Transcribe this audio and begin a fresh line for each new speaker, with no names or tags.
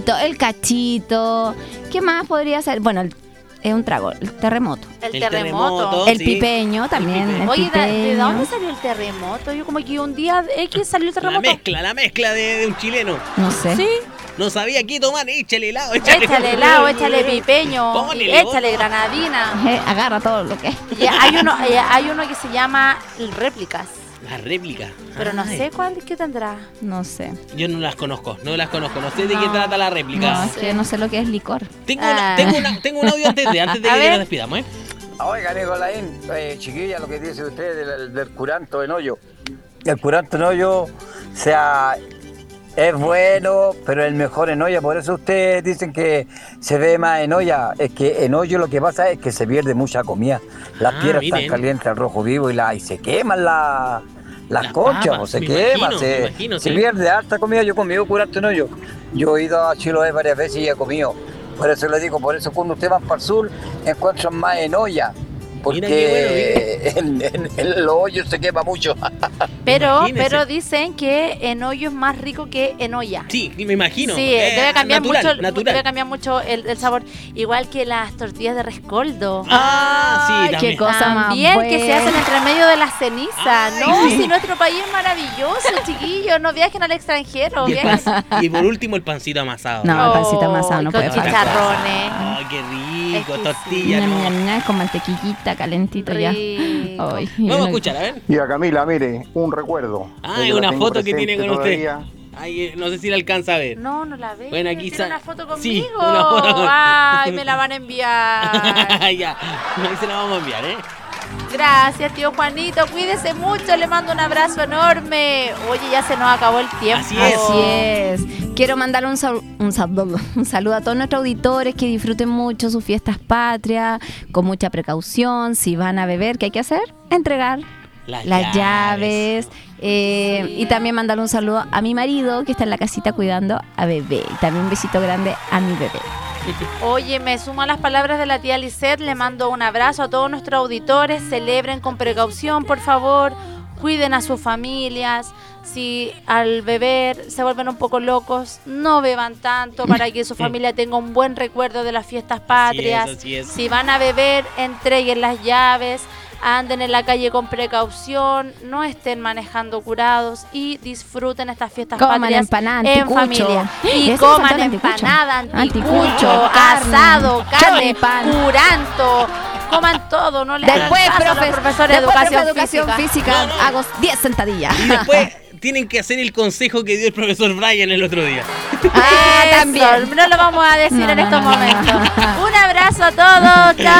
El cachito. ¿Qué más podría ser? Bueno, es un trago, el terremoto.
El terremoto.
El pipeño también. El
Oye, ¿de
pipeño.
dónde salió el terremoto? Yo como que un día X salió el terremoto.
La mezcla de un chileno.
No sé.
Sí.
No sabía qué tomar, échale helado,
Échale helado, échale pipeño,
Ponele
échale
otro.
granadina.
Agarra todo lo que es.
Y hay uno que se llama réplicas,
La réplica.
pero no sé qué tendrá.
No sé.
Yo no las conozco. No sé de qué
No.
trata la réplica.
No, es que no sé lo que es licor.
Tengo un audio antes de
A
que
ver.
nos despidamos, ¿eh?
Oiga, Nicolaín, chiquilla, lo que dice usted del curanto en hoyo. El curanto en hoyo, o sea, es bueno, pero el mejor en olla. Por eso ustedes dicen que se ve más en olla. Es que en hoyo lo que pasa es que se pierde mucha comida. Las piedras están
miren.
calientes al rojo vivo y se queman las
Las
conchas,
papas,
pues, se
me
queman,
imagino,
se
me imagino,
se
sí.
pierde harta comida. Yo he comido curanto en hoyo. Yo he ido a Chiloé varias veces y he comido. Por eso le digo, por eso cuando ustedes van para el sur, encuentran más en olla.
Mira qué
Porque en los hoyos se quema mucho.
Pero
Imagínese.
dicen que en hoyo es más rico que en olla.
Sí, me imagino.
Sí, debe cambiar
natural.
debe cambiar mucho el sabor. Igual que las tortillas de rescoldo.
Sí,
Ay,
también.
qué cosa más
También que se
buena.
hacen entre medio de la ceniza.
Ay,
No,
sí.
si nuestro país es maravilloso, chiquillos. No viajen al extranjero.
Y,
Viajen.
y por último, el pancito amasado.
No, el pancito amasado no
con
puede faltar.
chicharrones.
Ay, qué rico.
Exquisito.
Tortilla.
Ñam,
¿no?
ñam, ñam, con mantequillita, calentito ya.
Rico.
Ay,
Vamos a escuchar, a ver.
Y a Camila, mire, un recuerdo.
Hay
Yo la
una
tengo
foto que tiene
presente
con usted.
todavía.
Ay, no sé si la alcanza a ver.
No, no la veo.
Bueno, aquí
¿Tiene
está.
una foto conmigo?
Sí, una foto con-
Ay, me la van a enviar.
Ya, ahí se la vamos a enviar, ¿eh?
Gracias, tío Juanito. Cuídese mucho. Le mando un abrazo enorme. Oye, ya se nos acabó el tiempo.
Así es.
Así es. Quiero mandarle un saludo a todos nuestros auditores que disfruten mucho sus fiestas patrias, con mucha precaución. Si van a beber, ¿qué hay que hacer? Entregar las llaves. Y también mandarle un saludo a mi marido que está en la casita cuidando a bebé. Y también un besito grande a mi bebé.
Oye, me sumo a las palabras de la tía Lisette. Le mando un abrazo a todos nuestros auditores. Celebren con precaución, por favor. Cuiden a sus familias. Si al beber se vuelven un poco locos, no beban tanto para que su familia tenga un buen recuerdo de las fiestas patrias.
Así es.
Si van a beber, entreguen las llaves. Anden en la calle con precaución, no estén manejando curados y disfruten estas fiestas
Coman
patrias
empanada,
en
anticucho.
familia. Y
Eso me
coman
faltó el anticucho.
empanada, anticucho,
Anticucho, carne,
asado, carne,
choripán.
curanto. Coman todo, no le
Después,
hagan caso a los profesores de educación física.
física, hago 10 sentadillas.
Y después tienen que hacer el consejo que dio el profesor Brian el otro día.
Ah,
Eso,
también.
no lo vamos a decir
No,
en
no,
estos
no, no.
momentos. Un abrazo a todos, chao.